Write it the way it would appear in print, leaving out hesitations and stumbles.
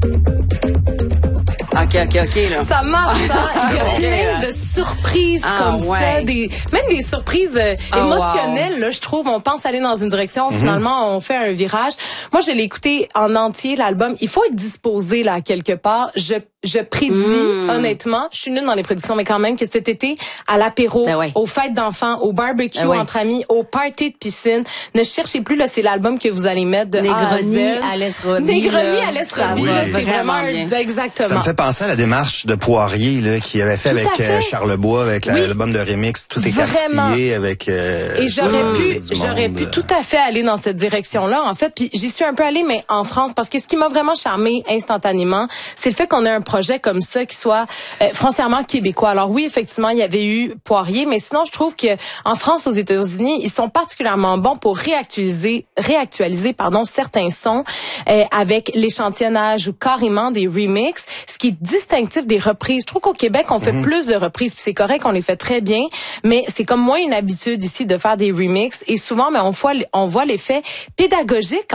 OK, là. Ça marche, hein? Il y a plein de surprises comme ça, même des surprises émotionnelles, là, je trouve. On pense aller dans une direction, finalement, on fait un virage. Moi, je l'ai écouté en entier, l'album. Il faut être disposé, là, quelque part. Je prédis, honnêtement, je suis nulle dans les prédictions, mais quand même, que cet été, à l'apéro, aux fêtes d'enfants, au barbecue entre amis, au party de piscine, ne cherchez plus, là, c'est l'album que vous allez mettre de Negroni, Alès Roby. Negroni, Alès Roby, là, c'est vraiment exactement. Ça me fait penser à la démarche de Poirier, là, qui avait fait avec Charlebois, avec l'album de remix, tout est quartier avec... Et j'aurais pu tout à fait aller dans cette direction-là, en fait, puis j'y suis un peu allée, mais en France, parce que ce qui m'a vraiment charmé instantanément, c'est le fait qu'on ait un projet comme ça qui soit foncièrement québécois. Alors oui, effectivement, il y avait eu Poirier, mais sinon, je trouve que en France, aux États-Unis, ils sont particulièrement bons pour réactualiser certains sons avec l'échantillonnage ou carrément des remixes, ce qui est distinctif des reprises. Je trouve qu'au Québec, on fait plus de reprises, puis c'est correct, on les fait très bien, mais c'est comme moins une habitude ici de faire des remixes, et souvent, mais on voit l'effet pédagogique